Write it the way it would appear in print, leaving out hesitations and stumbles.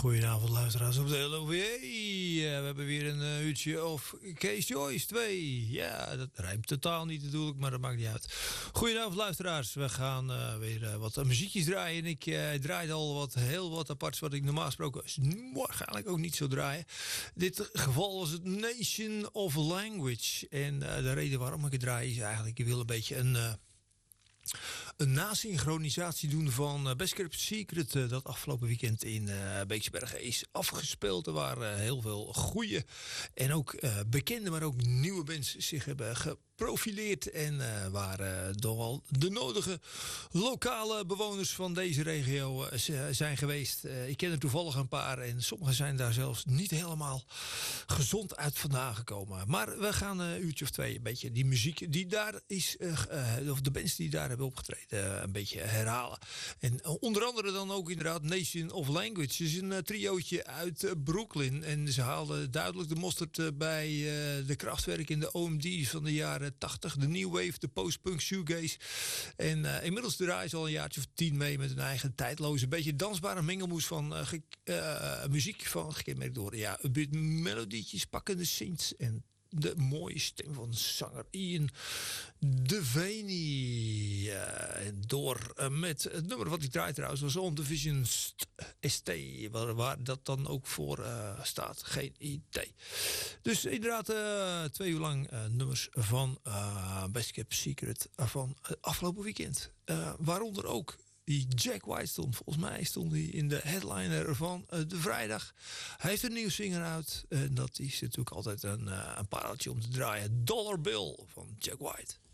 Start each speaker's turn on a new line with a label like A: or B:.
A: Goedenavond luisteraars op de LOVE. We hebben weer een uurtje of Kees Joyce 2. Ja, dat rijmt totaal niet natuurlijk, maar dat maakt niet uit. Goedenavond luisteraars. We gaan weer wat muziekjes draaien. Ik draai al heel wat aparts wat ik normaal gesproken waarschijnlijk ook niet zou draaien. In dit geval was het Nation of Language. En de reden waarom ik het draai is eigenlijk, ik wil een beetje een nasynchronisatie doen van Best Kept Secret dat afgelopen weekend in Beeksbergen is afgespeeld. Er waren heel veel goede en ook bekende, maar ook nieuwe bands zich hebben geprofileerd en waar toch al de nodige lokale bewoners van deze regio zijn geweest. Ik ken er toevallig een paar en sommigen zijn daar zelfs niet helemaal gezond uit vandaan gekomen. Maar we gaan een uurtje of twee een beetje die muziek die daar is, of de bands die daar hebben opgetreden, een beetje herhalen. En onder andere dan ook inderdaad Nation of Language. Het is een triootje uit Brooklyn en ze haalden duidelijk de mosterd bij de Kraftwerk in de OMD van de jaren 80. De New Wave, de post-punk shoegaze. En inmiddels draaien ze al een jaartje of 10 mee met hun eigen tijdloze, beetje dansbare mengelmoes van muziek van gekenmerkt door melodietjes, pakkende synths en de mooie stem van zanger Ian Devaney. Door met het nummer wat ik draai trouwens was On Division ST. Waar dat dan ook voor staat. Geen idee. Dus inderdaad 2 uur lang nummers van Best Kept Secret van afgelopen weekend. Waaronder ook die Jack White stond. Volgens mij stond hij in de headliner van de vrijdag. Hij heeft een nieuw singer uit. En dat is natuurlijk altijd een pareltje om te draaien. Dollar Bill van Jack White.